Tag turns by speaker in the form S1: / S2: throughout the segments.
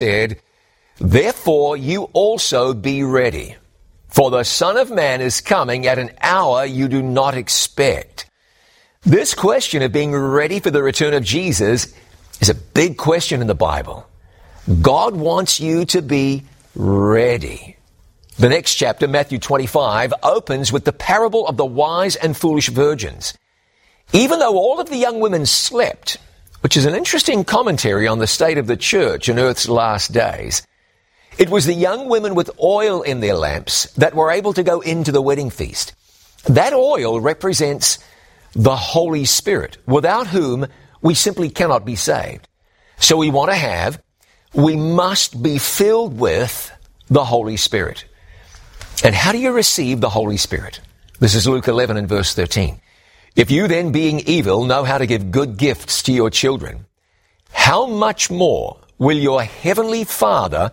S1: said, "Therefore you also be ready, for the Son of Man is coming at an hour you do not expect." This question of being ready for the return of Jesus is a big question in the Bible. God wants you to be ready. The next chapter, Matthew 25, opens with the parable of the wise and foolish virgins. Even though all of the young women slept, which is an interesting commentary on the state of the church in earth's last days, it was the young women with oil in their lamps that were able to go into the wedding feast. That oil represents the Holy Spirit, without whom we simply cannot be saved. So we must be filled with the Holy Spirit. And how do you receive the Holy Spirit? This is Luke 11 and verse 13. "If you then, being evil, know how to give good gifts to your children, how much more will your heavenly Father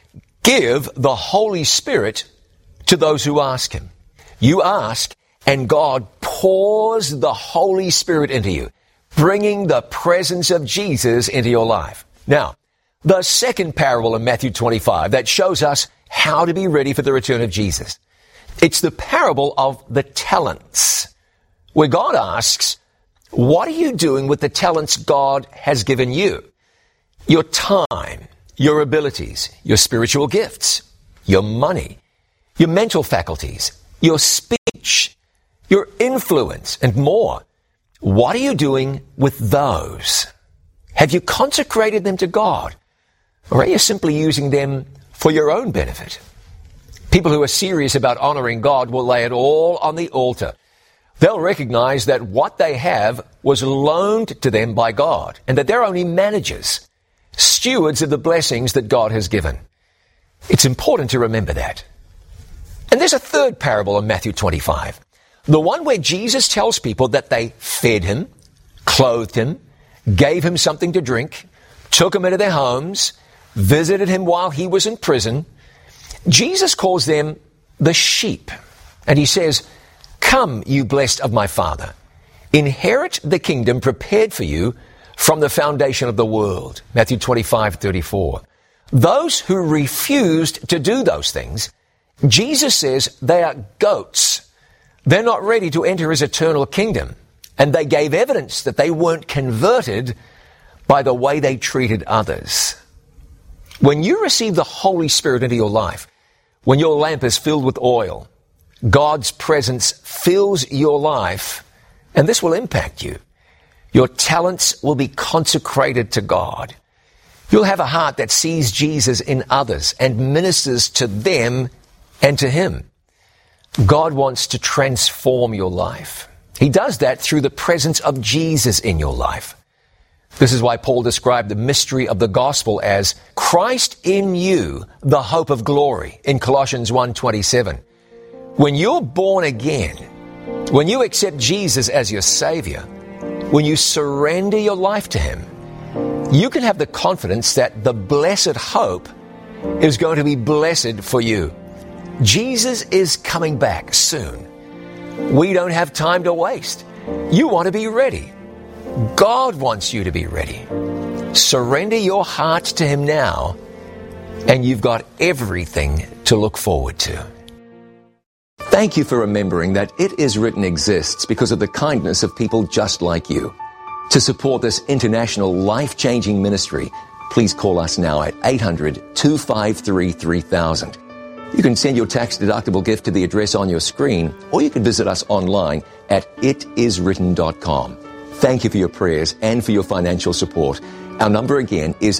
S1: give the Holy Spirit to those who ask Him?" You ask, and God pours the Holy Spirit into you, bringing the presence of Jesus into your life. Now, the second parable in Matthew 25 that shows us how to be ready for the return of Jesus. It's the parable of the talents, where God asks, what are you doing with the talents God has given you? Your time, your abilities, your spiritual gifts, your money, your mental faculties, your speech, your influence, and more. What are you doing with those? Have you consecrated them to God? Or are you simply using them for your own benefit? People who are serious about honoring God will lay it all on the altar. They'll recognize that what they have was loaned to them by God, and that they're only managers, stewards of the blessings that God has given. It's important to remember that. And there's a third parable in Matthew 25. The one where Jesus tells people that they fed Him, clothed Him, gave Him something to drink, took Him into their homes, visited Him while He was in prison. Jesus calls them the sheep. And He says, "Come, you blessed of my Father, inherit the kingdom prepared for you from the foundation of the world." Matthew 25:34. Those who refused to do those things, Jesus says they are goats. They're not ready to enter His eternal kingdom. And they gave evidence that they weren't converted by the way they treated others. When you receive the Holy Spirit into your life, when your lamp is filled with oil, God's presence fills your life, and this will impact you. Your talents will be consecrated to God. You'll have a heart that sees Jesus in others and ministers to them and to Him. God wants to transform your life. He does that through the presence of Jesus in your life. This is why Paul described the mystery of the gospel as Christ in you, the hope of glory, in Colossians 1:27. When you're born again, when you accept Jesus as your Savior, when you surrender your life to Him, you can have the confidence that the blessed hope is going to be blessed for you. Jesus is coming back soon. We don't have time to waste. You want to be ready. God wants you to be ready. Surrender your heart to Him now, and you've got everything to look forward to. Thank you for remembering that It Is Written exists because of the kindness of people just like you. To support this international life-changing ministry, please call us now at 800-253-3000. You can send your tax-deductible gift to the address on your screen, or you can visit us online at itiswritten.com. Thank you for your prayers and for your financial support. Our number again is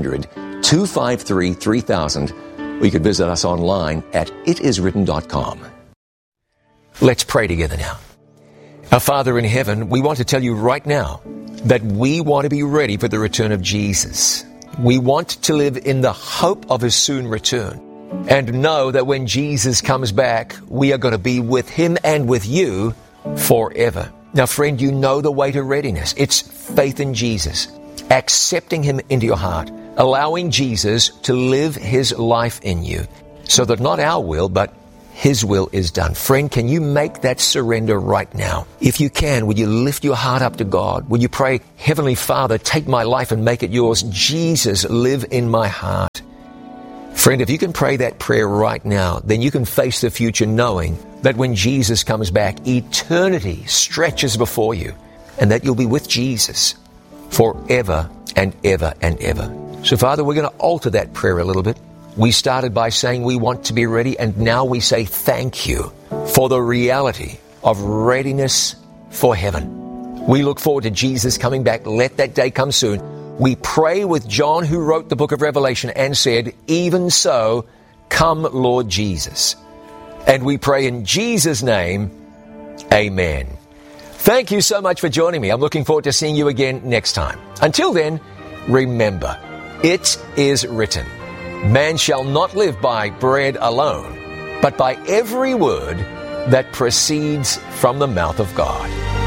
S1: 800-253-3000, or you can visit us online at itiswritten.com. Let's pray together now. Our Father in heaven, we want to tell you right now that we want to be ready for the return of Jesus. We want to live in the hope of His soon return, and know that when Jesus comes back, we are going to be with Him and with you forever. Now, friend, you know the way to readiness. It's faith in Jesus, accepting Him into your heart, allowing Jesus to live His life in you, so that not our will, but His will is done. Friend, can you make that surrender right now? If you can, would you lift your heart up to God? Would you pray, Heavenly Father, take my life and make it yours. Jesus, live in my heart. Friend, if you can pray that prayer right now, then you can face the future knowing that when Jesus comes back, eternity stretches before you and that you'll be with Jesus forever and ever and ever. So, Father, we're going to alter that prayer a little bit. We started by saying we want to be ready, and now we say thank you for the reality of readiness for heaven. We look forward to Jesus coming back. Let that day come soon. We pray with John, who wrote the book of Revelation and said, even so, come Lord Jesus. And we pray in Jesus' name, amen. Thank you so much for joining me. I'm looking forward to seeing you again next time. Until then, remember, it is written, man shall not live by bread alone, but by every word that proceeds from the mouth of God.